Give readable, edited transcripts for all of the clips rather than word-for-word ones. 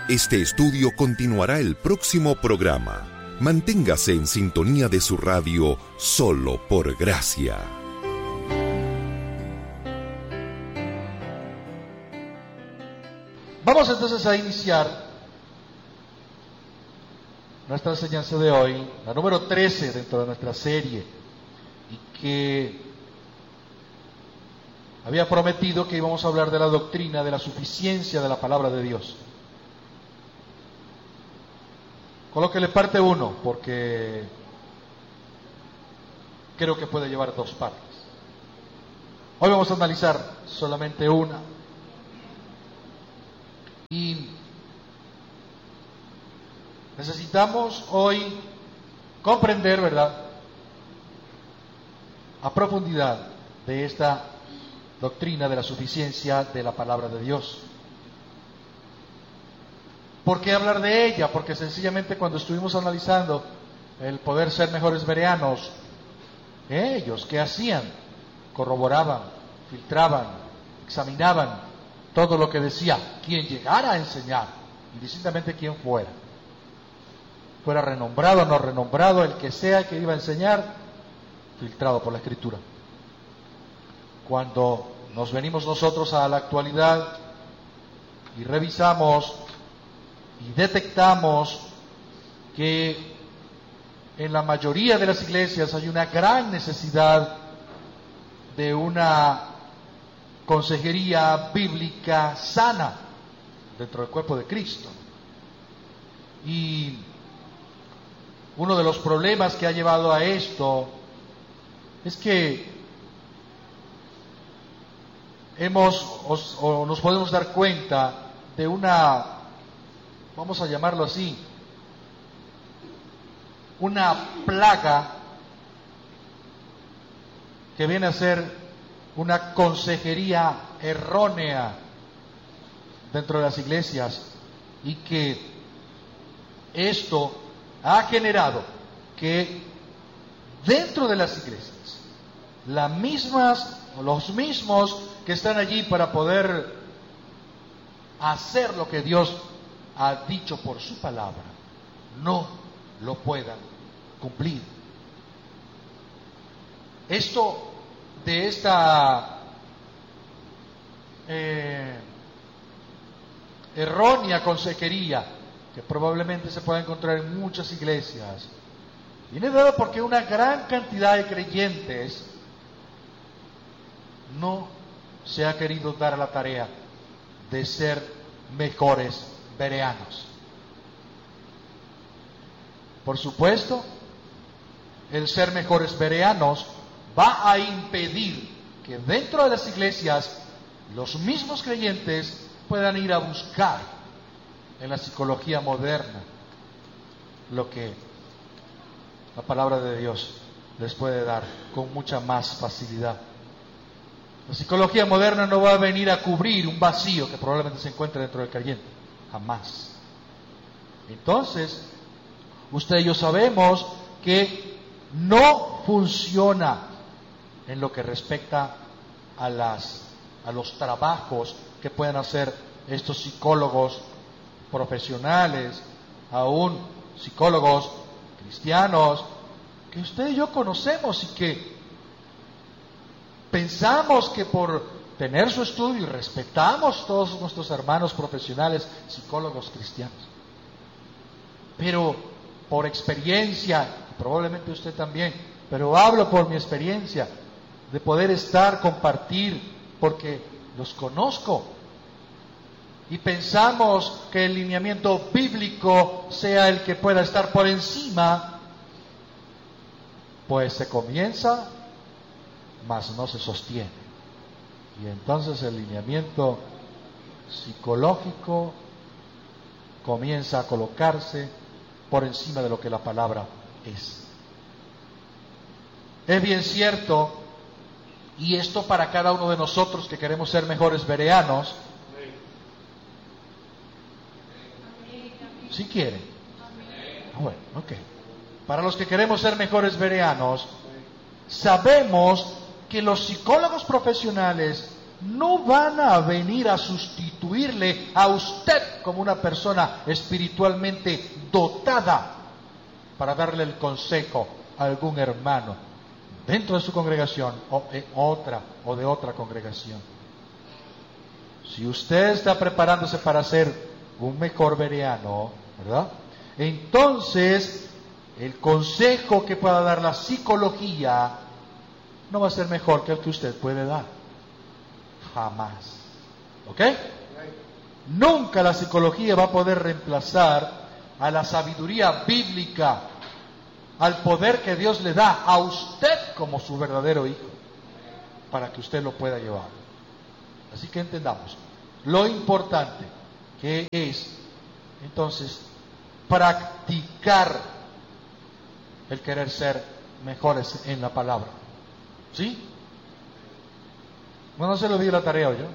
Este estudio continuará el próximo programa. Manténgase en sintonía de su radio Solo por Gracia. Vamos entonces a iniciar nuestra enseñanza de hoy, la número 13 dentro de nuestra serie, y que había prometido que íbamos a hablar de la doctrina de la suficiencia de la palabra de Dios. Colóquele parte 1, porque creo que puede llevar 2 partes. Hoy vamos a analizar solamente una. Y necesitamos hoy comprender, ¿verdad?, a profundidad de esta doctrina de la suficiencia de la palabra de Dios. ¿Por qué hablar de ella? Porque sencillamente cuando estuvimos analizando el poder ser mejores bereanos, ellos, ¿qué hacían? Corroboraban, filtraban, examinaban todo lo que decía quien llegara a enseñar, indistintamente quién fuera renombrado o no renombrado, el que sea que iba a enseñar, filtrado por la Escritura. Cuando nos venimos nosotros a la actualidad y revisamos y detectamos que en la mayoría de las iglesias hay una gran necesidad de una consejería bíblica sana dentro del cuerpo de Cristo. Y uno de los problemas que ha llevado a esto es que nos podemos dar cuenta de una, vamos a llamarlo así, una plaga que viene a ser una consejería errónea dentro de las iglesias, y que esto ha generado que dentro de las iglesias los mismos que están allí para poder hacer lo que Dios ha dicho por su palabra, no lo puedan cumplir. Esto de esta errónea consejería que probablemente se puede encontrar en muchas iglesias, viene dado porque una gran cantidad de creyentes no se ha querido dar a la tarea de ser mejores bereanos. Por supuesto, el ser mejores bereanos va a impedir que dentro de las iglesias los mismos creyentes puedan ir a buscar en la psicología moderna lo que la palabra de Dios les puede dar con mucha más facilidad. La psicología moderna no va a venir a cubrir un vacío que probablemente se encuentre dentro del creyente, jamás. Entonces, usted y yo sabemos que no funciona en lo que respecta a los trabajos que pueden hacer estos psicólogos profesionales, aún psicólogos cristianos, que usted y yo conocemos y que pensamos que por tener su estudio, y respetamos todos nuestros hermanos profesionales, psicólogos cristianos, pero por experiencia, probablemente usted también, pero hablo por mi experiencia, de poder compartir, porque los conozco, y pensamos que el lineamiento bíblico sea el que pueda estar por encima, pues se comienza, mas no se sostiene. Y entonces el lineamiento psicológico comienza a colocarse por encima de lo que la palabra es. Es bien cierto, y esto para cada uno de nosotros que queremos ser mejores bereanos, si quieren. Bueno, ok. Para los que queremos ser mejores bereanos, sabemos que los psicólogos profesionales no van a venir a sustituir constituirle a usted como una persona espiritualmente dotada para darle el consejo a algún hermano dentro de su congregación o en otra o de otra congregación. Si usted está preparándose para ser un mejor bereano, ¿verdad? Entonces, el consejo que pueda dar la psicología no va a ser mejor que el que usted puede dar. Jamás. ¿Ok? Nunca la psicología va a poder reemplazar a la sabiduría bíblica, al poder que Dios le da a usted como su verdadero hijo, para que usted lo pueda llevar. Así que entendamos lo importante que es, entonces, practicar el querer ser mejores en la palabra. ¿Sí? Bueno, no se lo di la tarea hoy, ¿no?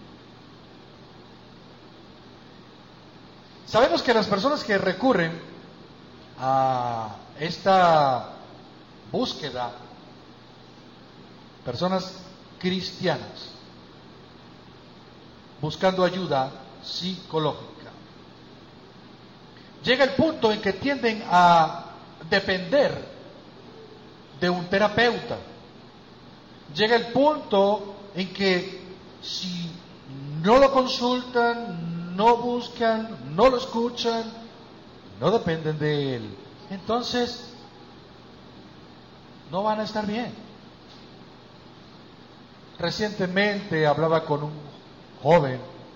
Sabemos que las personas que recurren a esta búsqueda, personas cristianas, buscando ayuda psicológica, llega el punto en que tienden a depender de un terapeuta. Llega el punto en que si no lo consultan, no buscan, no lo escuchan, no dependen de él, entonces no van a estar bien. Recientemente hablaba con un joven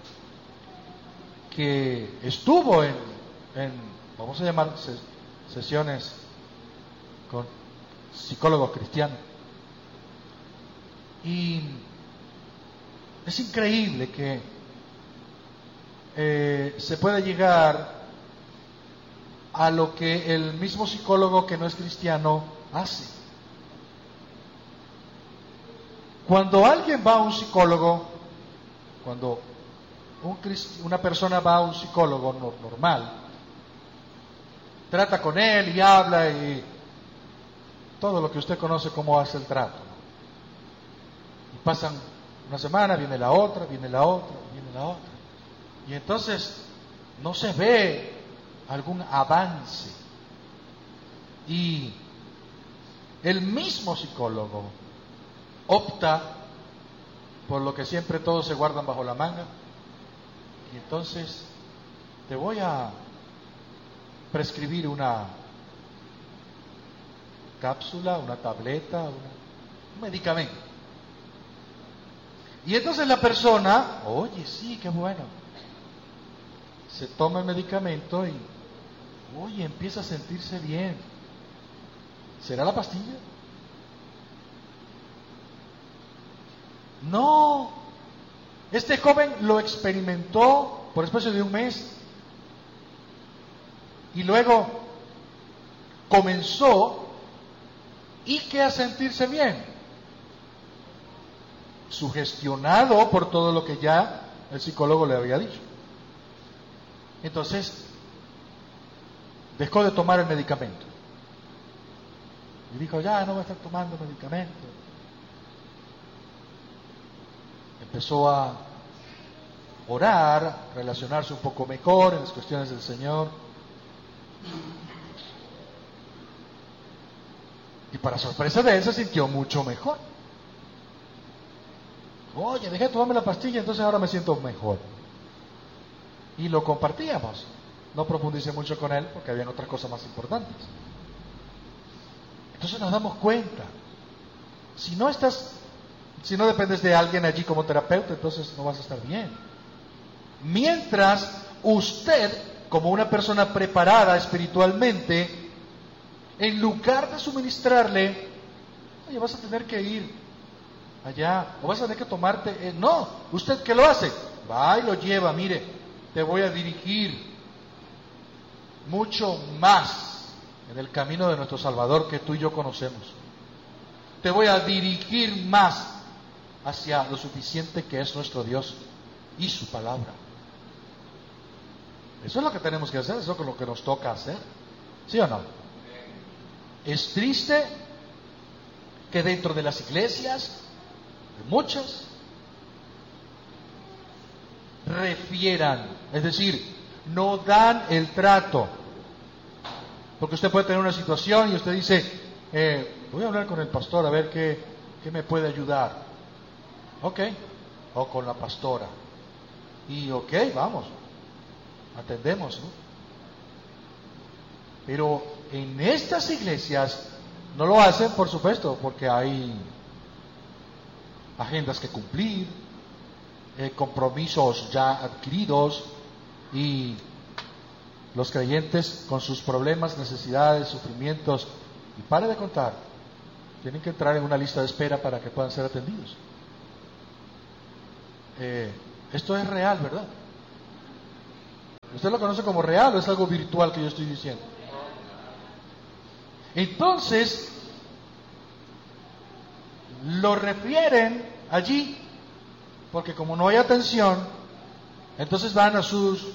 que estuvo en vamos a llamar sesiones con psicólogos cristianos, y es increíble que se pueda llegar a lo que el mismo psicólogo que no es cristiano hace. Cuando alguien va a un psicólogo, cuando una persona va a un psicólogo normal, trata con él y habla y todo lo que usted conoce como hace el trato. Y pasan una semana, viene la otra, viene la otra, viene la otra. Y entonces no se ve algún avance. Y el mismo psicólogo opta por lo que siempre todos se guardan bajo la manga. Y entonces te voy a prescribir una cápsula, una tableta, un medicamento. Y entonces la persona, oye, sí, qué bueno, se toma el medicamento y, oye, empieza a sentirse bien. ¿Será la pastilla? No, este joven lo experimentó por espacio de un mes y luego comenzó y que a sentirse bien, sugestionado por todo lo que ya el psicólogo le había dicho. Entonces dejó de tomar el medicamento y dijo, ya no voy a estar tomando medicamento. Empezó a orar, relacionarse un poco mejor en las cuestiones del Señor. Y para sorpresa de él se sintió mucho mejor. Oye, dejé de tomarme la pastilla, entonces ahora me siento mejor. Y lo compartíamos. No profundicé mucho con él porque habían otras cosas más importantes. Entonces nos damos cuenta. Si no dependes de alguien allí como terapeuta, entonces no vas a estar bien. Mientras usted, como una persona preparada espiritualmente, en lugar de suministrarle, oye, vas a tener que ir allá, o vas a tener que tomarte, no, ¿usted qué lo hace? Va y lo lleva, mire, te voy a dirigir mucho más en el camino de nuestro Salvador que tú y yo conocemos. Te voy a dirigir más hacia lo suficiente que es nuestro Dios y su palabra. Eso es lo que tenemos que hacer, eso es lo que nos toca hacer. ¿Sí o no? Es triste que dentro de las iglesias, de muchas, refieran, es decir, no dan el trato. Porque usted puede tener una situación y usted dice, voy a hablar con el pastor a ver qué me puede ayudar. Ok, o con la pastora. Y ok, vamos, atendemos, ¿no? Pero en estas iglesias no lo hacen, por supuesto, porque hay agendas que cumplir, compromisos ya adquiridos, y los creyentes con sus problemas, necesidades, sufrimientos, y para de contar, tienen que entrar en una lista de espera para que puedan ser atendidos. Esto es real, ¿verdad? ¿Usted lo conoce como real o es algo virtual que yo estoy diciendo? Entonces, lo refieren allí, porque como no hay atención, entonces van a sus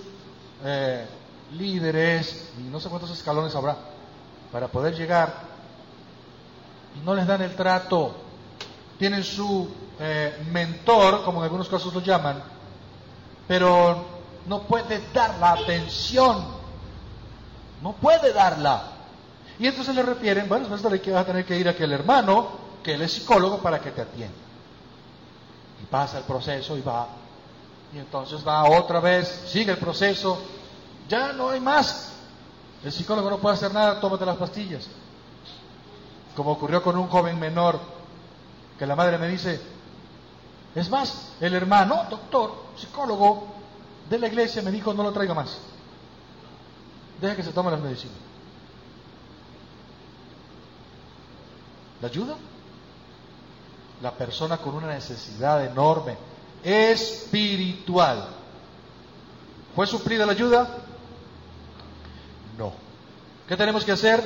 líderes, y no sé cuántos escalones habrá, para poder llegar, y no les dan el trato. Tienen su mentor, como en algunos casos lo llaman, pero no puede dar la atención, no puede darla. Y entonces le refieren, bueno, vas a tener que ir a aquel hermano, que él es psicólogo, para que te atienda. Y pasa el proceso y va. Y entonces va otra vez, sigue el proceso, ya no hay más. El psicólogo no puede hacer nada, tómate las pastillas. Como ocurrió con un joven menor, que la madre me dice, es más, el hermano, doctor, psicólogo de la iglesia, me dijo, no lo traiga más. Deja que se tome las medicinas. ¿La ayuda? La persona con una necesidad enorme, espiritual. ¿Fue suplida la ayuda? No. ¿Qué tenemos que hacer?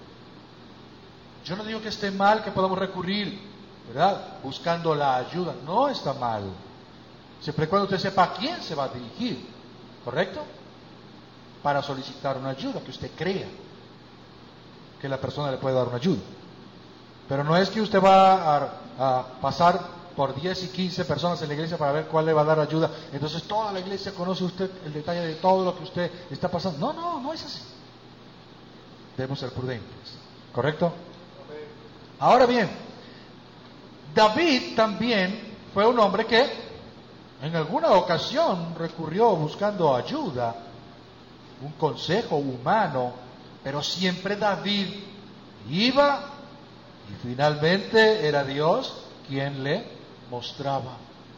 Yo no digo que esté mal que podamos recurrir, ¿verdad? Buscando la ayuda. No está mal. Siempre y cuando usted sepa a quién se va a dirigir, ¿correcto? Para solicitar una ayuda, que usted crea que la persona le puede dar una ayuda. Pero no es que usted va a pasar por 10 y 15 personas en la iglesia para ver cuál le va a dar ayuda. Entonces toda la iglesia conoce usted el detalle de todo lo que usted está pasando. No es así. Debemos ser prudentes, ¿correcto? Ahora bien, David también fue un hombre que en alguna ocasión recurrió buscando ayuda, un consejo humano, pero siempre David iba y finalmente era Dios quien le mostraba.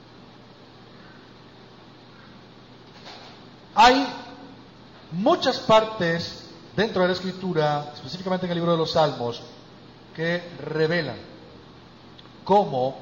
Hay muchas partes dentro de la Escritura, específicamente en el libro de los Salmos, que revelan cómo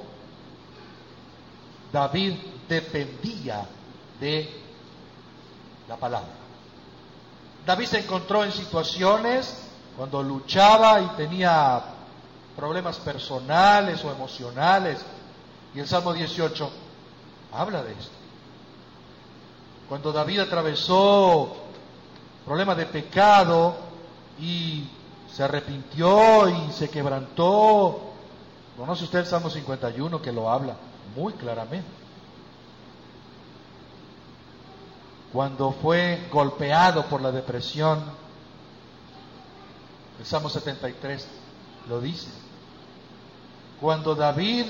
David dependía de la palabra. David se encontró en situaciones cuando luchaba y tenía problemas personales o emocionales, y el Salmo 18 habla de esto. Cuando David atravesó problemas de pecado y se arrepintió y se quebrantó, conoce usted el Salmo 51 que lo habla muy claramente. Cuando fue golpeado por la depresión, el Salmo 73 lo dice. Cuando David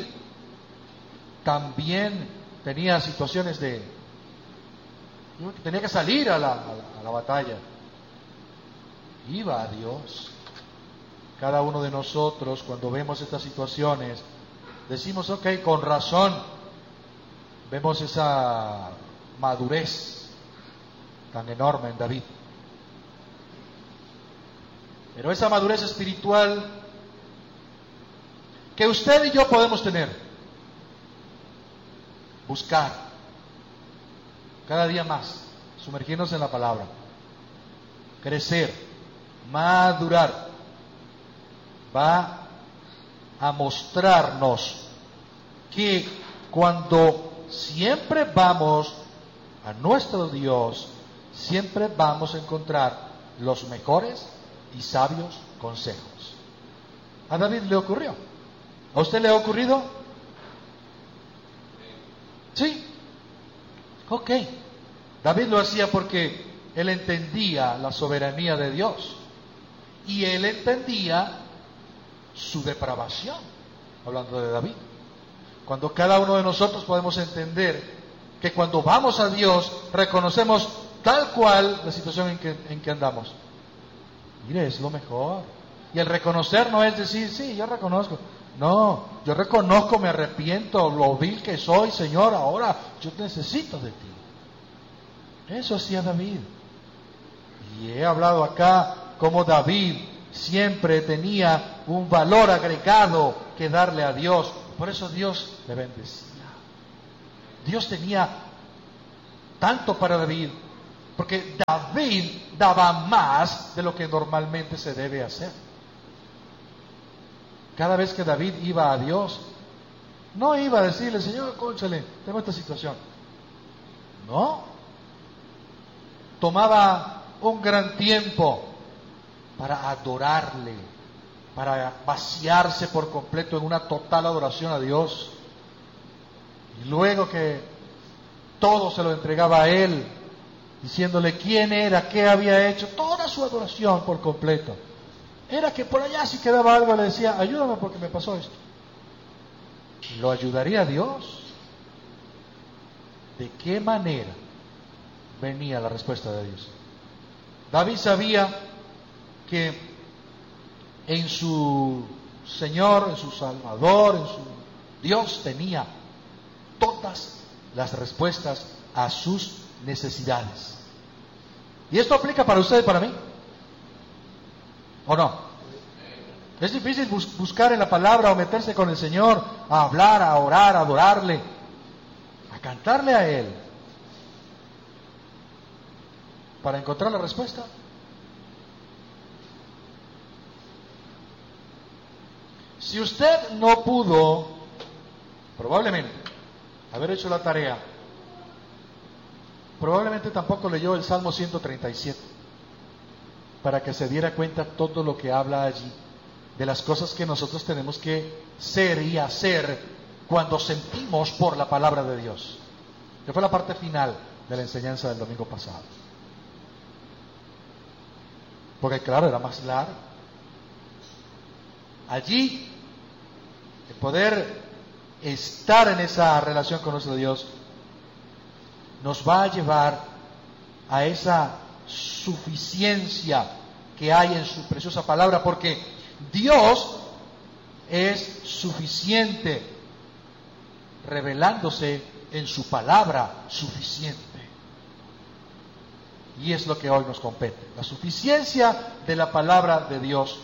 también tenía situaciones tenía que salir a la batalla, iba a Dios. Cada uno de nosotros, cuando vemos estas situaciones, decimos, ok, con razón, vemos esa madurez tan enorme en David. Pero esa madurez espiritual que usted y yo podemos tener, buscar cada día más, sumergirnos en la palabra, crecer, madurar, va a mostrarnos que cuando siempre vamos a nuestro Dios, siempre vamos a encontrar los mejores y sabios consejos. A David le ocurrió. ¿A usted le ha ocurrido? Sí. Ok. David lo hacía porque él entendía la soberanía de Dios y él entendía su depravación, hablando de David. Cuando cada uno de nosotros podemos entender que cuando vamos a Dios reconocemos tal cual la situación en que andamos. Mire, es lo mejor. Y el reconocer no es decir, sí, yo reconozco. No, yo reconozco, me arrepiento, lo vil que soy, Señor, ahora yo necesito de ti. Eso hacía David. Y he hablado acá como David siempre tenía un valor agregado que darle a Dios. Por eso Dios le bendecía. Dios tenía tanto para David, porque David daba más de lo que normalmente se debe hacer. Cada vez que David iba a Dios, no iba a decirle, Señor, cónchale, tengo esta situación. No. Tomaba un gran tiempo para adorarle, para vaciarse por completo en una total adoración a Dios. Y luego que todo se lo entregaba a Él, diciéndole quién era, qué había hecho, toda su adoración por completo. Era que por allá si quedaba algo le decía, ayúdame porque me pasó esto. ¿Lo ayudaría Dios? ¿De qué manera venía la respuesta de Dios? David sabía que en su Señor, en su Salvador, en su Dios tenía todas las respuestas a sus necesidades. ¿Y esto aplica para usted y para mí? ¿O no? Es difícil buscar en la palabra o meterse con el Señor, a hablar, a orar, a adorarle, a cantarle a Él, para encontrar la respuesta. Si usted no pudo, probablemente, haber hecho la tarea, probablemente tampoco leyó el Salmo 137, para que se diera cuenta todo lo que habla allí, de las cosas que nosotros tenemos que ser y hacer cuando sentimos por la palabra de Dios, que fue la parte final de la enseñanza del domingo pasado. Porque claro, era más largo. Allí, el poder estar en esa relación con nuestro Dios nos va a llevar a esa suficiencia que hay en su preciosa palabra, porque Dios es suficiente, revelándose en su palabra suficiente. Y es lo que hoy nos compete, la suficiencia de la palabra de Dios.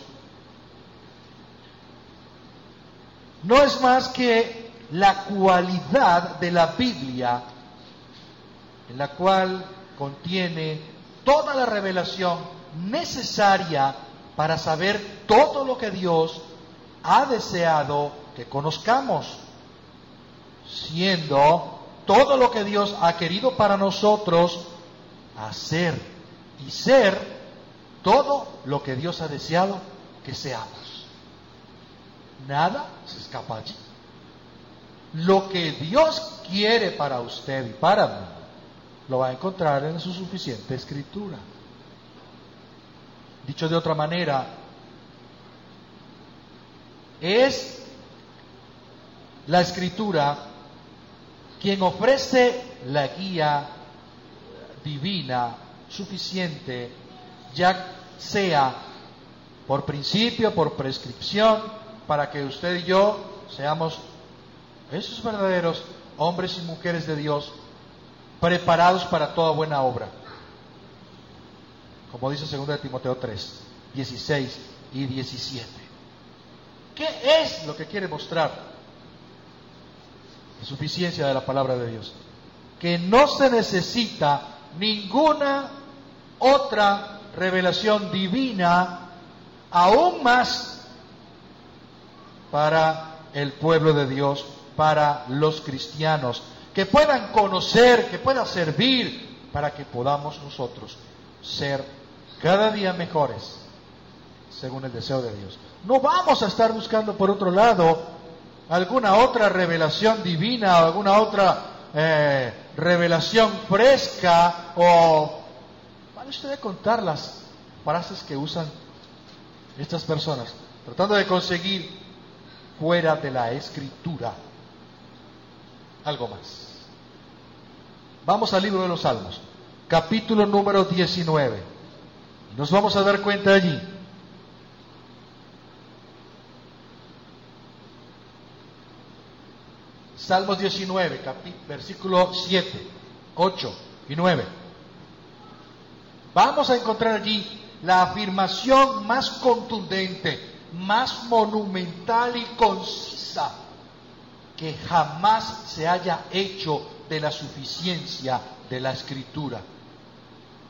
No es más que la cualidad de la Biblia, en la cual contiene toda la revelación necesaria para saber todo lo que Dios ha deseado que conozcamos, siendo todo lo que Dios ha querido para nosotros hacer y ser todo lo que Dios ha deseado que seamos. Nada se escapa allí. Lo que Dios quiere para usted y para mí, lo va a encontrar en su suficiente escritura. Dicho de otra manera, es la escritura quien ofrece la guía divina suficiente, ya sea por principio, por prescripción, para que usted y yo seamos esos verdaderos hombres y mujeres de Dios, preparados para toda buena obra. Como dice 2 de Timoteo 3, 16 y 17. ¿Qué es lo que quiere mostrar? La suficiencia de la palabra de Dios. Que no se necesita ninguna otra revelación divina, aún más para el pueblo de Dios, para los cristianos, que puedan conocer, que puedan servir, para que podamos nosotros ser cada día mejores, según el deseo de Dios. No vamos a estar buscando por otro lado alguna otra revelación divina o alguna otra revelación fresca o vale usted de contar las frases que usan estas personas, tratando de conseguir fuera de la Escritura algo más. Vamos al libro de los Salmos, capítulo número 19. Nos vamos a dar cuenta allí Salmos 19, versículo 7, 8 y 9. Vamos a encontrar allí la afirmación más contundente, más monumental y concisa que jamás se haya hecho de la suficiencia de la Escritura.